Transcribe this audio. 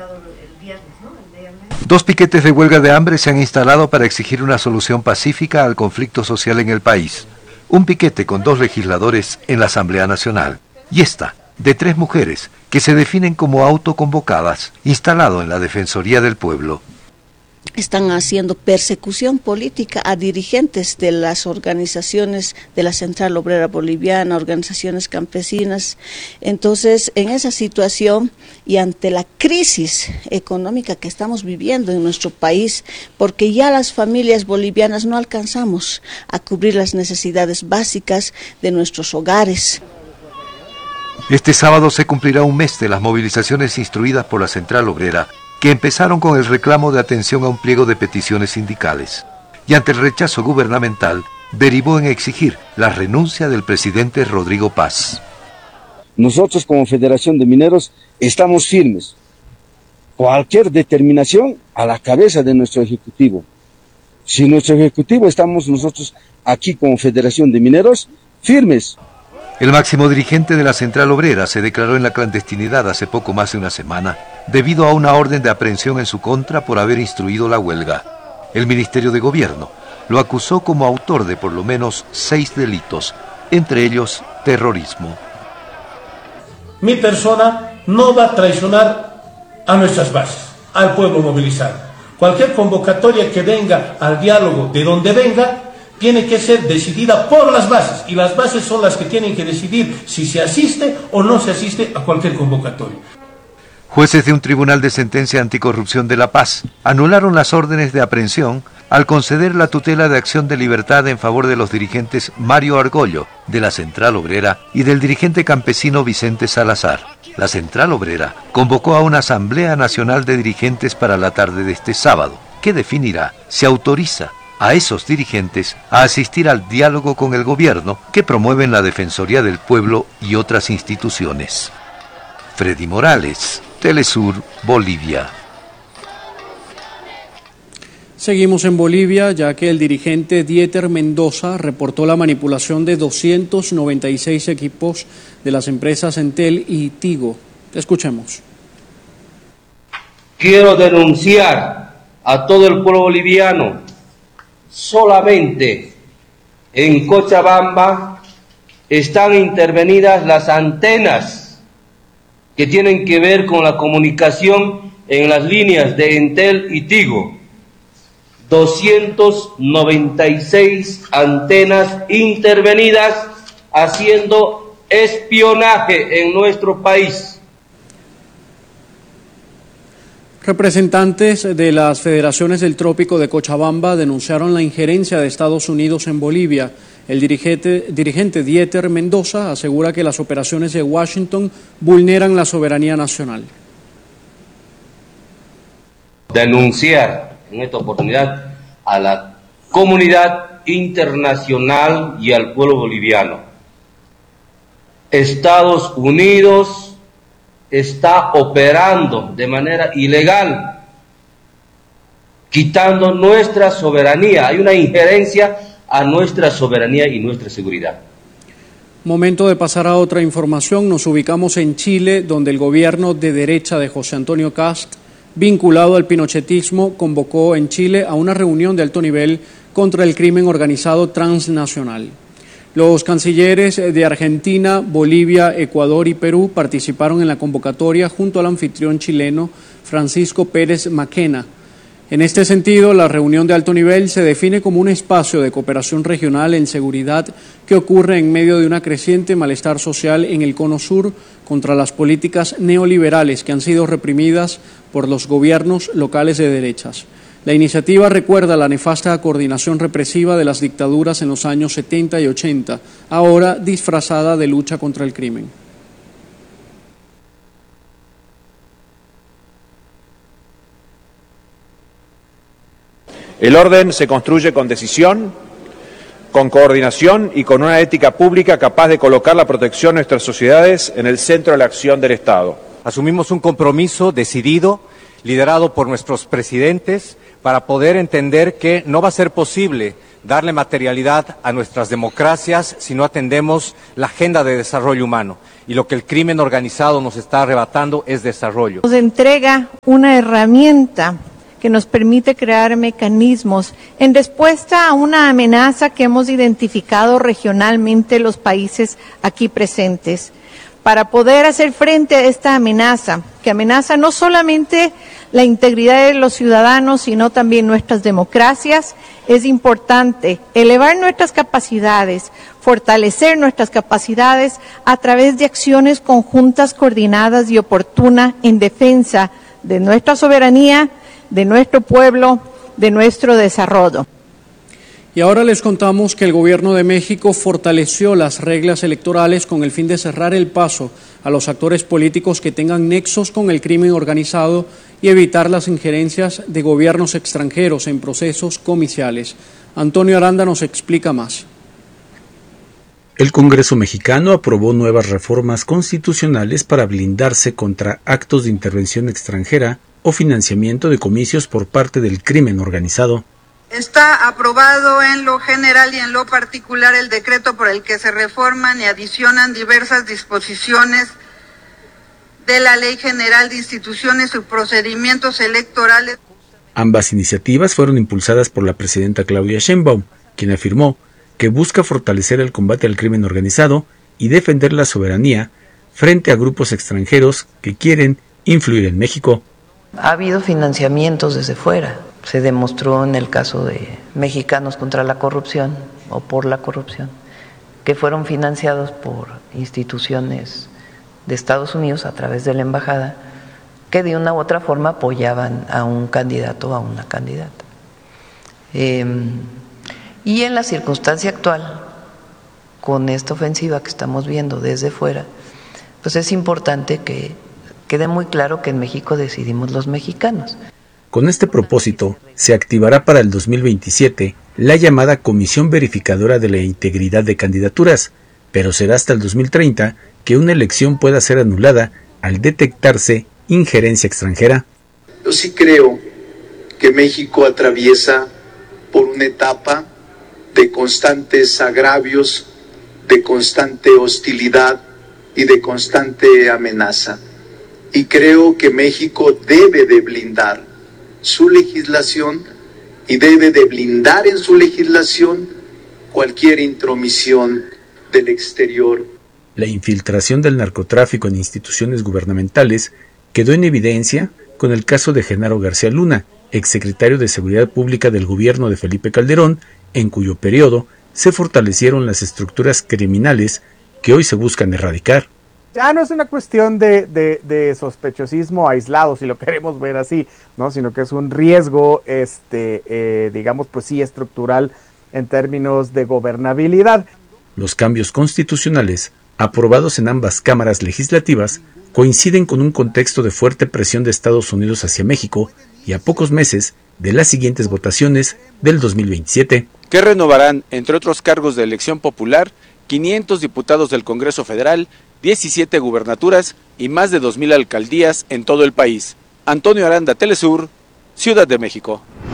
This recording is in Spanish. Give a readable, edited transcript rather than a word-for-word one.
estado el viernes, ¿no? El día viernes. 2 piquetes de huelga de hambre se han instalado para exigir una solución pacífica al conflicto social en el país. Un piquete con 2 legisladores en la Asamblea Nacional. Y esta, de 3 mujeres, que se definen como autoconvocadas, instalado en la Defensoría del Pueblo. Están haciendo persecución política a dirigentes de las organizaciones de la Central Obrera Boliviana, organizaciones campesinas. Entonces, en esa situación y ante la crisis económica que estamos viviendo en nuestro país, porque ya las familias bolivianas no alcanzamos a cubrir las necesidades básicas de nuestros hogares. Este sábado se cumplirá un mes de las movilizaciones instruidas por la Central Obrera, que empezaron con el reclamo de atención a un pliego de peticiones sindicales, y ante el rechazo gubernamental, derivó en exigir la renuncia del presidente Rodrigo Paz. Nosotros como Federación de Mineros estamos firmes. Cualquier determinación a la cabeza de nuestro Ejecutivo. Si nuestro Ejecutivo estamos nosotros aquí como Federación de Mineros firmes. El máximo dirigente de la Central Obrera se declaró en la clandestinidad hace poco más de una semana, debido a una orden de aprehensión en su contra por haber instruido la huelga. El Ministerio de Gobierno lo acusó como autor de por lo menos 6 delitos, entre ellos terrorismo. Mi persona no va a traicionar a nuestras bases, al pueblo movilizado. Cualquier convocatoria que venga al diálogo de donde venga, tiene que ser decidida por las bases, y las bases son las que tienen que decidir si se asiste o no se asiste a cualquier convocatoria. Jueces de un tribunal de sentencia anticorrupción de La Paz anularon las órdenes de aprehensión al conceder la tutela de acción de libertad en favor de los dirigentes Mario Argollo, de la Central Obrera, y del dirigente campesino Vicente Salazar. La Central Obrera convocó a una Asamblea Nacional de Dirigentes para la tarde de este sábado, que definirá si autoriza a esos dirigentes a asistir al diálogo con el gobierno que promueven la Defensoría del Pueblo y otras instituciones. Freddy Morales, Telesur, Bolivia. Seguimos en Bolivia, ya que el dirigente Dieter Mendoza reportó la manipulación de 296 equipos de las empresas Entel y Tigo. Escuchemos. Quiero denunciar a todo el pueblo boliviano. Solamente en Cochabamba están intervenidas las antenas que tienen que ver con la comunicación en las líneas de Entel y Tigo. 296 antenas intervenidas haciendo espionaje en nuestro país. Representantes de las federaciones del Trópico de Cochabamba denunciaron la injerencia de Estados Unidos en Bolivia. El dirigente Dieter Mendoza asegura que las operaciones de Washington vulneran la soberanía nacional. Denunciar en esta oportunidad a la comunidad internacional y al pueblo boliviano. Estados Unidos está operando de manera ilegal, quitando nuestra soberanía. Hay una injerencia a nuestra soberanía y nuestra seguridad. Momento de pasar a otra información. Nos ubicamos en Chile, donde el gobierno de derecha de José Antonio Kast, vinculado al pinochetismo, convocó en Chile a una reunión de alto nivel contra el crimen organizado transnacional. Los cancilleres de Argentina, Bolivia, Ecuador y Perú participaron en la convocatoria junto al anfitrión chileno Francisco Pérez Maquena. En este sentido, la reunión de alto nivel se define como un espacio de cooperación regional en seguridad que ocurre en medio de una creciente malestar social en el Cono Sur contra las políticas neoliberales que han sido reprimidas por los gobiernos locales de derechas. La iniciativa recuerda la nefasta coordinación represiva de las dictaduras en los años 70 y 80, ahora disfrazada de lucha contra el crimen. El orden se construye con decisión, con coordinación y con una ética pública capaz de colocar la protección de nuestras sociedades en el centro de la acción del Estado. Asumimos un compromiso decidido, liderado por nuestros presidentes, para poder entender que no va a ser posible darle materialidad a nuestras democracias si no atendemos la agenda de desarrollo humano. Y lo que el crimen organizado nos está arrebatando es desarrollo. Nos entrega una herramienta que nos permite crear mecanismos en respuesta a una amenaza que hemos identificado regionalmente los países aquí presentes. Para poder hacer frente a esta amenaza, que amenaza no solamente la integridad de los ciudadanos, sino también nuestras democracias, es importante elevar nuestras capacidades, fortalecer nuestras capacidades a través de acciones conjuntas, coordinadas y oportunas en defensa de nuestra soberanía, de nuestro pueblo, de nuestro desarrollo. Y ahora les contamos que el Gobierno de México fortaleció las reglas electorales con el fin de cerrar el paso a los actores políticos que tengan nexos con el crimen organizado y evitar las injerencias de gobiernos extranjeros en procesos comiciales. Antonio Aranda nos explica más. El Congreso mexicano aprobó nuevas reformas constitucionales para blindarse contra actos de intervención extranjera o financiamiento de comicios por parte del crimen organizado. Está aprobado en lo general y en lo particular el decreto por el que se reforman y adicionan diversas disposiciones de la Ley General de Instituciones y Procedimientos Electorales. Ambas iniciativas fueron impulsadas por la presidenta Claudia Sheinbaum, quien afirmó que busca fortalecer el combate al crimen organizado y defender la soberanía frente a grupos extranjeros que quieren influir en México. Ha habido financiamientos desde fuera. Se demostró en el caso de Mexicanos contra la Corrupción o por la corrupción, que fueron financiados por instituciones de Estados Unidos a través de la embajada, que de una u otra forma apoyaban a un candidato o a una candidata. Y en la circunstancia actual, con esta ofensiva que estamos viendo desde fuera, pues es importante que quede muy claro que en México decidimos los mexicanos. Con este propósito, se activará para el 2027 la llamada Comisión Verificadora de la Integridad de Candidaturas, pero será hasta el 2030 que una elección pueda ser anulada al detectarse injerencia extranjera. Yo sí creo que México atraviesa por una etapa de constantes agravios, de constante hostilidad y de constante amenaza. Y creo que México debe de blindar su legislación y debe de blindar en su legislación cualquier intromisión del exterior. La infiltración del narcotráfico en instituciones gubernamentales quedó en evidencia con el caso de Genaro García Luna, exsecretario de Seguridad Pública del gobierno de Felipe Calderón, en cuyo periodo se fortalecieron las estructuras criminales que hoy se buscan erradicar. Ya no es una cuestión de sospechosismo aislado, si lo queremos ver así, ¿no? Sino que es un riesgo, digamos, pues sí, estructural en términos de gobernabilidad. Los cambios constitucionales, aprobados en ambas cámaras legislativas, coinciden con un contexto de fuerte presión de Estados Unidos hacia México y a pocos meses de las siguientes votaciones del 2027. Que renovarán, entre otros cargos de elección popular, 500 diputados del Congreso Federal, 17 gubernaturas y más de 2,000 alcaldías en todo el país. Antonio Aranda, Telesur, Ciudad de México.